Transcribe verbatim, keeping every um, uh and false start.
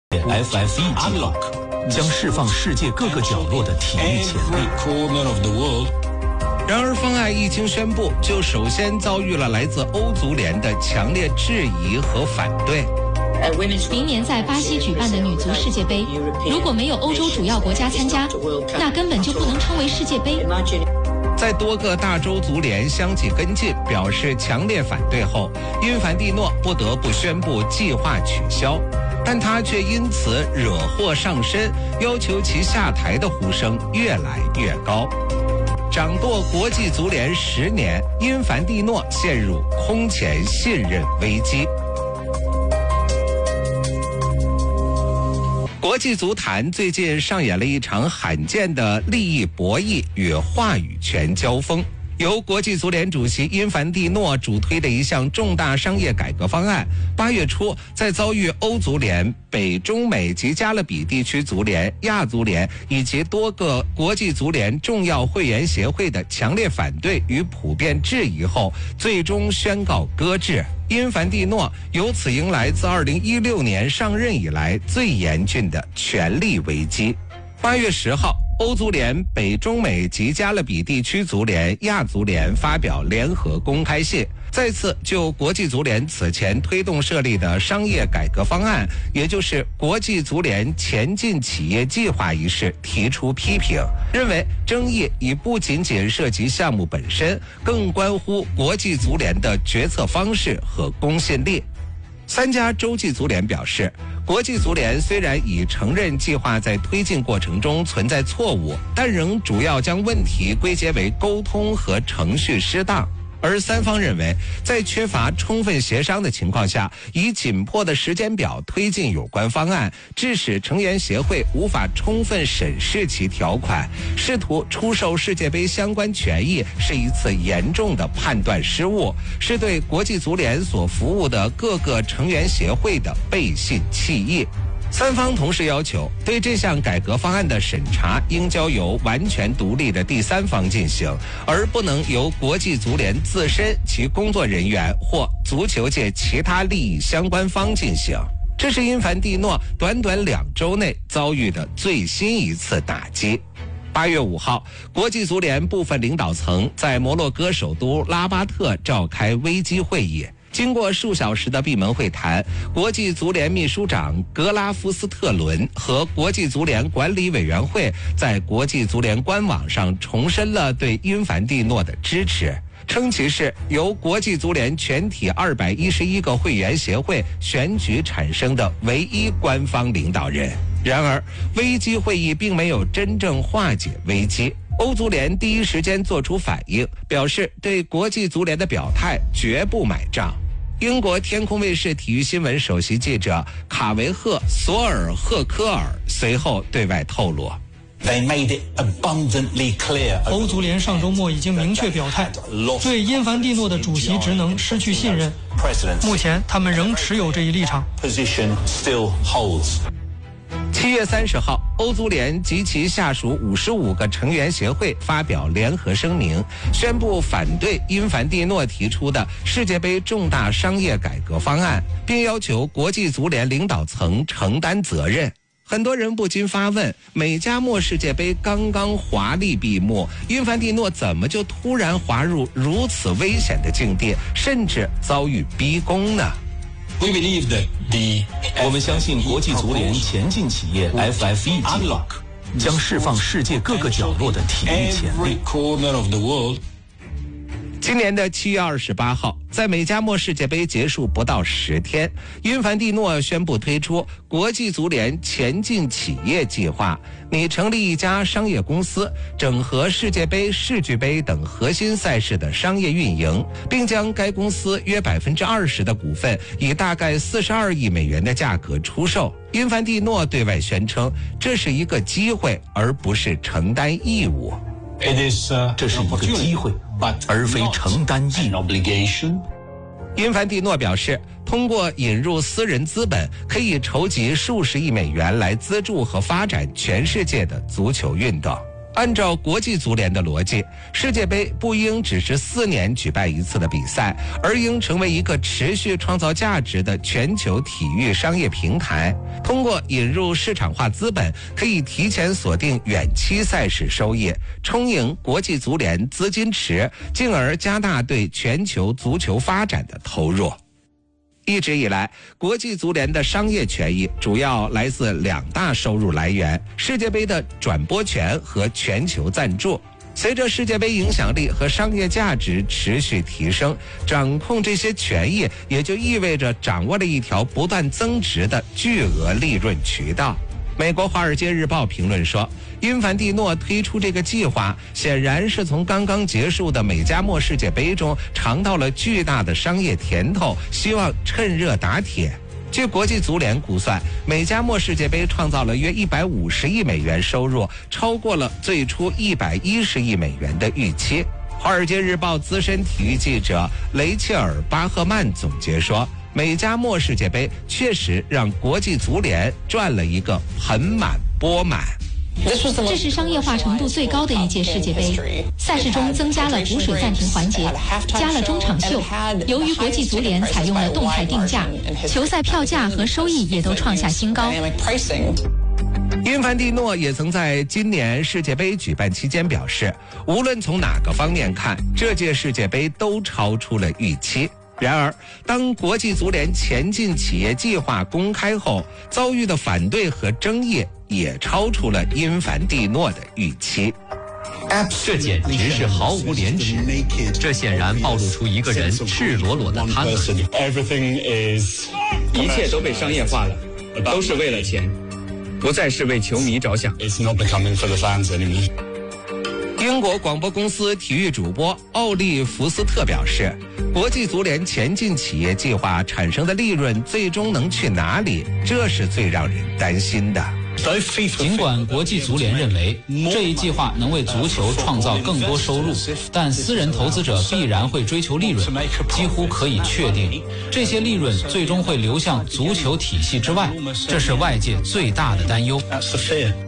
F F E 计划将释放世界各个角落的体育潜力。 然而，方案一经宣布，就首先遭遇了来自欧足联的强烈质疑和反对。 明年在巴西举办的女足世界杯，如果没有欧洲主要国家参加，那根本就不能称为世界杯。 在多个大洲足联相继跟进，表示强烈反对后，因凡蒂诺不得不宣布计划取消，但他却因此惹祸上身，要求其下台的呼声越来越高。掌舵国际足联十年，因凡蒂诺陷入空前信任危机。国际足坛最近上演了一场罕见的利益博弈与话语权交锋。由国际足联主席因凡蒂诺主推的一项重大商业改革方案，八月初在遭遇欧足联、北中美及加勒比地区足联、亚足联以及多个国际足联重要会员协会的强烈反对与普遍质疑后，最终宣告搁置。因凡蒂诺由此迎来自二零一六年上任以来最严峻的权力危机。八月十号，欧足联、北中美及加勒比地区足联、亚足联发表联合公开信，再次就国际足联此前推动设立的商业改革方案，也就是国际足联前进企业计划一事提出批评，认为争议已不仅仅涉及项目本身，更关乎国际足联的决策方式和公信力。三家洲际足联表示，国际足联虽然已承认计划在推进过程中存在错误，但仍主要将问题归结为沟通和程序失当。而三方认为，在缺乏充分协商的情况下，以紧迫的时间表推进有关方案，致使成员协会无法充分审视其条款，试图出售世界杯相关权益是一次严重的判断失误，是对国际足联所服务的各个成员协会的背信弃义。三方同时要求，对这项改革方案的审查应交由完全独立的第三方进行，而不能由国际足联自身其工作人员或足球界其他利益相关方进行。这是因凡蒂诺短短两周内遭遇的最新一次打击。八月五号，国际足联部分领导层在摩洛哥首都拉巴特召开危机会议。经过数小时的闭门会谈，国际足联秘书长格拉夫斯特伦和国际足联管理委员会在国际足联官网上重申了对因凡蒂诺的支持，称其是由国际足联全体二百一十一个会员协会选举产生的唯一官方领导人。然而，危机会议并没有真正化解危机。欧足联第一时间做出反应，表示对国际足联的表态绝不买账。英国天空卫视体育新闻首席记者卡维赫·索尔赫科尔随后对外透露， 欧足联上周末已经明确表态，对因凡蒂诺的主席职能失去信任。目前他们仍持有这一立场。 七月三十号，欧足联及其下属五十五个成员协会发表联合声明，宣布反对因凡蒂诺提出的世界杯重大商业改革方案，并要求国际足联领导层承担责任。很多人不禁发问，美加墨世界杯刚刚华丽闭幕，因凡蒂诺怎么就突然滑入如此危险的境地，甚至遭遇逼宫呢？ 我们相信国际足联前进企业 F F E 计划将释放世界各个角落的体育潜力。 今年的七月二十八号，在美加墨世界杯结束不到十天，因凡蒂诺宣布推出国际足联前进企业计划，拟成立一家商业公司，整合世界杯、世俱杯等核心赛事的商业运营，并将该公司约百分之二十的股份以大概四十二亿美元的价格出售。因凡蒂诺对外宣称，这是一个机会，而不是承担义务。 这是一个机会，而非承担义务。 因凡蒂诺表示，通过引入私人资本，可以筹集数十亿美元来资助和发展全世界的足球运动。 按照国际足联的逻辑，世界杯不应只是四年举办一次的比赛，而应成为一个持续创造价值的全球体育商业平台。通过引入市场化资本，可以提前锁定远期赛事收益，充盈国际足联资金池，进而加大对全球足球发展的投入。一直以来，国际足联的商业权益主要来自两大收入来源：世界杯的转播权和全球赞助。随着世界杯影响力和商业价值持续提升，掌控这些权益也就意味着掌握了一条不断增值的巨额利润渠道。美国《华尔街日报》评论说，因凡蒂诺推出这个计划，显然是从刚刚结束的美加墨世界杯中尝到了巨大的商业甜头，希望趁热打铁。据国际足联估算，美加墨世界杯创造了约一百五十亿美元收入，超过了最初一百一十亿美元的预期。《华尔街日报》资深体育记者雷切尔·巴赫曼总结说，美加墨世界杯确实让国际足联赚了一个盆满钵满。 这是商业化程度最高的一届世界杯，赛事中增加了补水暂停环节，加了中场秀。由于国际足联采用了动态定价，球赛票价和收益也都创下新高。 因凡蒂诺也曾在今年世界杯举办期间表示，无论从哪个方面看，这届世界杯都超出了预期。然而，当国际足联前进企业计划公开后，遭遇的反对和争议也超出了因凡蒂诺的预期。 这简直是毫无廉耻，这显然暴露出一个人赤裸裸的贪婪。 一切都被商业化了，都是为了钱，不再是为球迷着想。 英国广播公司体育主播奥利弗斯特表示，国际足联前进企业计划产生的利润最终能去哪里，这是最让人担心的。 尽管国际足联认为这一计划能为足球创造更多收入，但私人投资者必然会追求利润，几乎可以确定，这些利润最终会流向足球体系之外，这是外界最大的担忧。